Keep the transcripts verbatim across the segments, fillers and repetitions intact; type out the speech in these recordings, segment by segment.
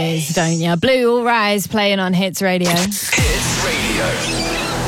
Don't you? Blue All Rise playing on Hits Radio. Hits Radio.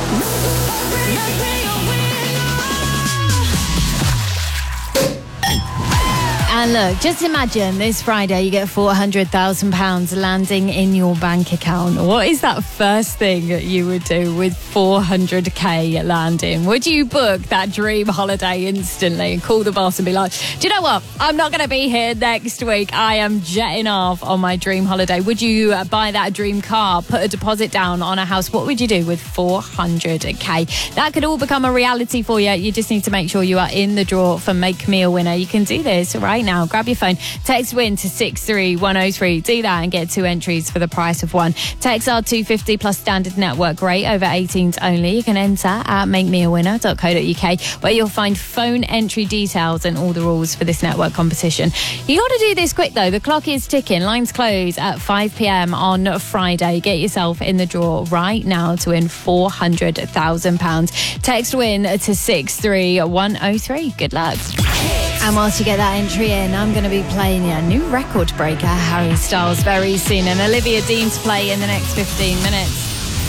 And look, just imagine this Friday you get four hundred thousand pounds landing in your bank account. What is that first thing that you would do with four hundred k landing? Would you book that dream holiday instantly and call the boss and be like, do you know what? I'm not going to be here next week. I am jetting off on my dream holiday. Would you buy that dream car, put a deposit down on a house? What would you do with four hundred k? That could all become a reality for you. You just need to make sure you are in the draw for Make Me a Winner. You can do this right now. Grab your phone, text WIN to six three one oh three. Do that and get two entries for the price of one. Text R two fifty plus standard network rate, over eighteens only. You can enter at make me a winner dot co dot uk, where you'll find phone entry details and all the rules for this network competition. You got to do this quick though. The clock is ticking. Lines close at five p.m. on Friday. Get yourself in the draw right now to win four hundred thousand pounds. Text WIN to six three one oh three. Good luck. And whilst you get that entry in, I'm going to be playing a new record breaker, Harry Styles, very soon, and Olivia Dean to play in the next fifteen minutes.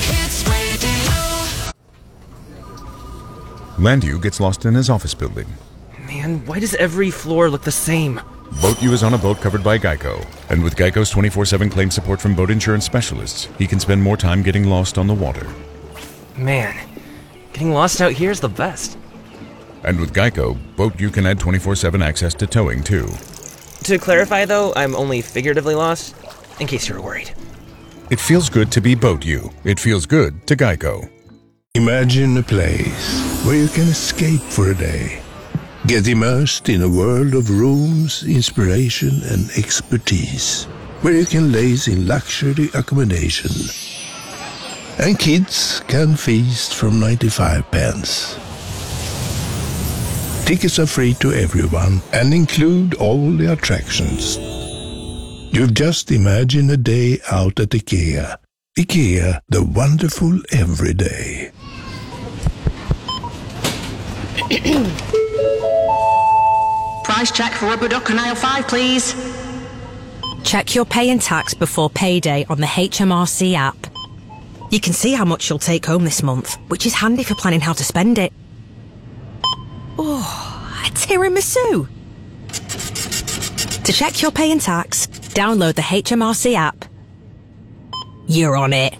Landu gets lost in his office building. Man, why does every floor look the same? Boat U is on a boat covered by Geico. And with Geico's twenty-four seven claim support from boat insurance specialists, he can spend more time getting lost on the water. Man, getting lost out here is the best. And with Geico, Boat U can add twenty-four seven access to towing, too. To clarify, though, I'm only figuratively lost, in case you were worried. It feels good to be Boat U. It feels good to Geico. Imagine a place where you can escape for a day. Get immersed in a world of rooms, inspiration, and expertise. Where you can laze in luxury accommodation. And kids can feast from ninety-five pence. Tickets are free to everyone and include all the attractions. You've just imagined a day out at IKEA. IKEA, the wonderful everyday. Price check for rubber duck on aisle five, please. Check your pay and tax before payday on the H M R C app. You can see how much you'll take home this month, which is handy for planning how to spend it. Oh, a tiramisu! To check your pay and tax, download the H M R C app. You're on it.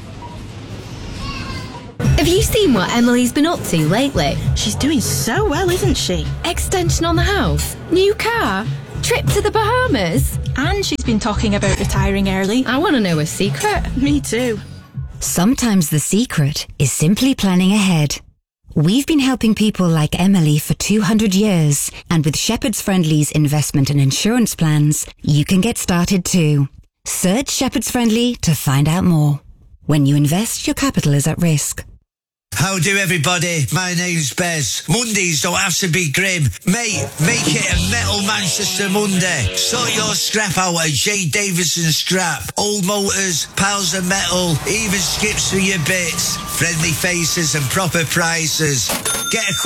Have you seen what Emily's been up to lately? She's doing so well, isn't she? Extension on the house, new car, trip to the Bahamas. And she's been talking about retiring early. I want to know her secret. Me too. Sometimes the secret is simply planning ahead. We've been helping people like Emily for two hundred years, and with Shepherd's Friendly's investment and insurance plans, you can get started too. Search Shepherd's Friendly to find out more. When you invest, your capital is at risk. How do everybody? My name's Bez. Mondays don't have to be grim. Mate, make it a Metal Manchester Monday. Sort your scrap out at J Davison Scrap. Old motors, piles of metal, even skips for your bits. Friendly faces and proper prices. Get a